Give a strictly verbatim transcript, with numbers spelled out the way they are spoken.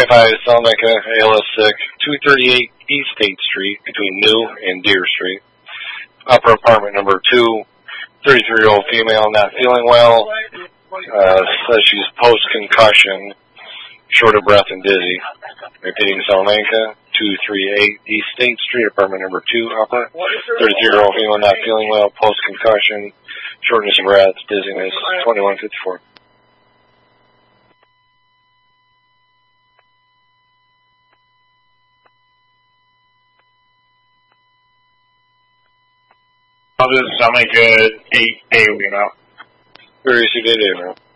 five Salamanca, A L S sick, two thirty-eight East State Street between New and Deer Street. Upper apartment number two, thirty-three-year-old female not feeling well. Uh, says she's post-concussion, short of breath and dizzy. Repeating, Salamanca, two thirty-eight East State Street, apartment number two, upper. thirty-three-year-old female not feeling well, post-concussion, shortness of breath, dizziness, twenty-one fifty-four. I'll just Salamanca eight A, we get out. Very easy to do now.